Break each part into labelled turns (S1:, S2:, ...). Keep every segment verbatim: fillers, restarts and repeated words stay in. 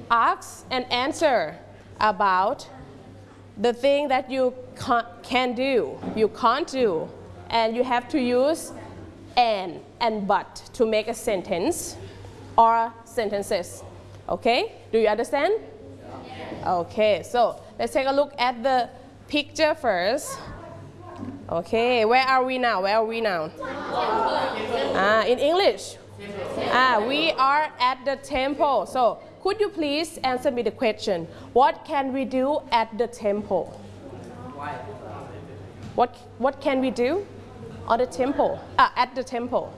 S1: ask and answer about the thing that you can do, you can't do, and you have to use and and but to make a sentence or sentences. Okay, do you understand? Okay, so let's take a look at the picture first. Okay, where are we now? Where are we now? Ah, in English. Ah, we are at the temple. So could you please answer me the question? What can we do at the temple? What what can we do on the temple? Ah, at the temple.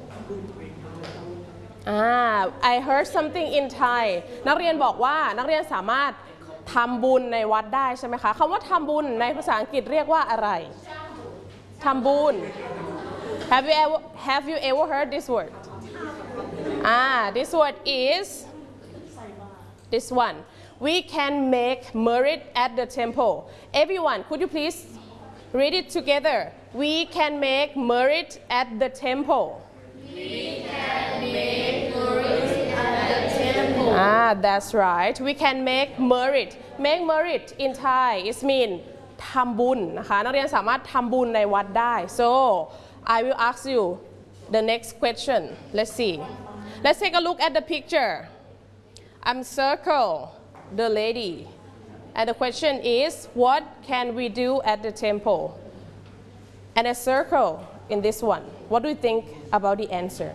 S1: Ah, I heard something in Thai นักเรียนบอกว่านักเรียนสามารถทำบุญในวัดได้ใช่ไหมคะคำว่าทำบุญในภาษาอังกฤษเรียกว่าอะไรทำบุญ Have you ever Have you ever heard this word? Ah, this word is this one. We can make merit at the temple. Everyone, could you please read it together? We can make merit at the temple. We can make merit at the temple. Ah, that's right. We can make merit. Make merit in Thai is mean ทำบุญนะคะนักเรียนสามารถทำบุญในวัดได้ so I will ask you the next question. Let's see. Let's take a look at the picture. I'm circle the lady, and the question is, what can we do at the temple? And a circle in this one. What do you think about the answer?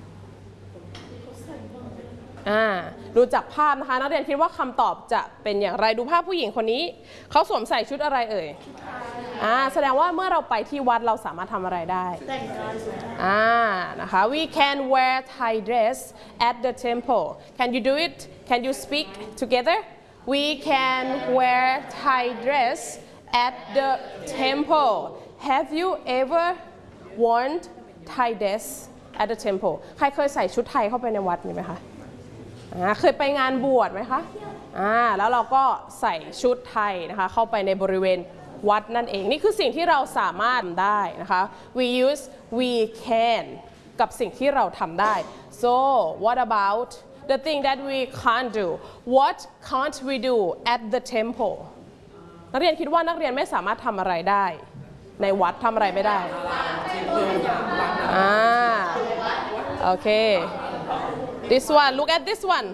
S1: อ่าดูจากภาพนะคะนักเรียนคิดว่าคำตอบจะเป็นอย่างไรดูภาพผู้หญิงคนนี้เขาสวมใส่ชุดอะไรเอ่ยอ่าแสดงว่าเมื่อเราไปที่วัดเราสามารถทำอะไรได้แต่งกายอ่านะคะ we can wear Thai dress at the temple can you do it can you speak together we can wear Thai dress at the temple have you ever worn Thai dress at the temple ใครเคยใส่ชุดไทยเข้าไปในวัดมีไหมคะเคยไปงานบวชไหมคะอ่าแล้วเราก็ใส่ชุดไทยนะคะเข้าไปในบริเวณวัดนั่นเองนี่คือสิ่งที่เราสามารถทำได้นะคะ we use we can กับสิ่งที่เราทำได้ so what about the thing that we can't do what can't we do at the temple นักเรียนคิดว่านักเรียนไม่สามารถทำอะไรได้ในวัดทำอะไรไม่ได้อ่าโอเคThis one, look at this one.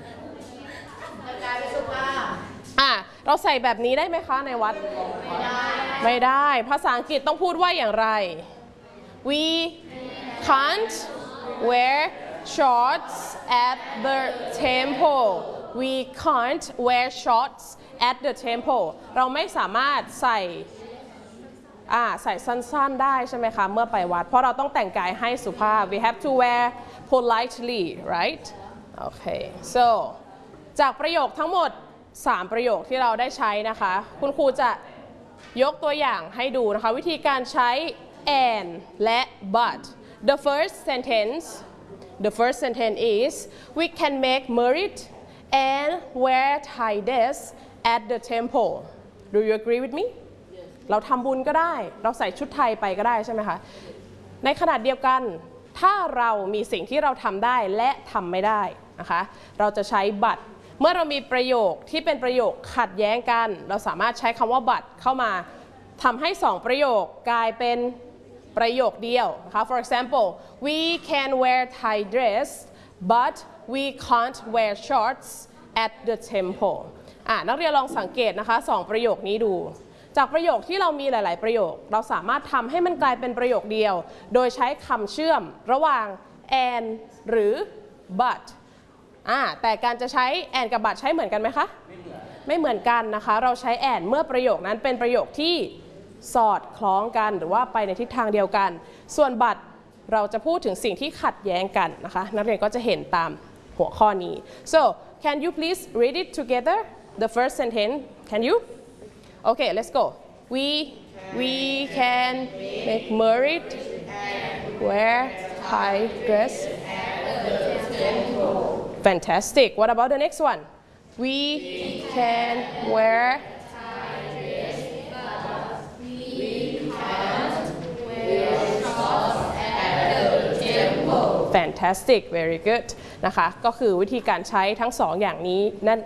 S1: อ่ะเราใส่แบบนี้ได้ไหมคะในวัดไม่ได้ไม่ได้ภาษาอังกฤษต้องพูดว่าอย่างไร We can't wear shorts at the temple. We can't wear shorts at the temple. เราไม่สามารถใส่อ่าใส่สั้นๆได้ใช่ไหมคะเมื่อไปวัดเพราะเราต้องแต่งกายให้สุภาพ We have to wear politely right okay so จากประโยคทั้งหมดสามประโยคที่เราได้ใช้นะคะคุณครูจะยกตัวอย่างให้ดูนะคะวิธีการใช้ and และ but the first sentence the first sentence is we can make merit and wear Thai dress at the temple do you agree with meเราทำบุญก็ได้เราใส่ชุดไทยไปก็ได้ใช่ไหมคะในขณะเดียวกันถ้าเรามีสิ่งที่เราทำได้และทำไม่ได้นะคะเราจะใช้ but เมื่อเรามีประโยคที่เป็นประโยคขัดแย้งกันเราสามารถใช้คำว่า but เข้ามาทำให้สองประโยคกลายเป็นประโยคเดียวนะคะ for example we can wear Thai dress but we can't wear shorts at the temple อ่ะนักเรียนลองสังเกตนะคะสองประโยคนี้ดูจากประโยคที่เรามีหลายๆประโยคเราสามารถทำให้มันกลายเป็นประโยคเดียวโดยใช้คำเชื่อมระหว่าง and หรือ but อ่าแต่การจะใช้ and กับ but ใช้เหมือนกันไหมคะไม่เหมือนกันนะคะเราใช้ and เมื่อประโยคนั้นเป็นประโยคที่สอดคล้องกันหรือว่าไปในทิศทางเดียวกันส่วน but เราจะพูดถึงสิ่งที่ขัดแย้งกันนะคะนักเรียนก็จะเห็นตามหัวข้อนี้ so can you please read it together the first sentence can you Okay, let's go. We we can make merit wear Thai dress. Fantastic. What about the next one? We can wear Thai dress, but we can't wear shorts at the temple. Fantastic. Very good. นะคะก็คือวิธีการใช้ทั้งสองอย่างนี้นั่น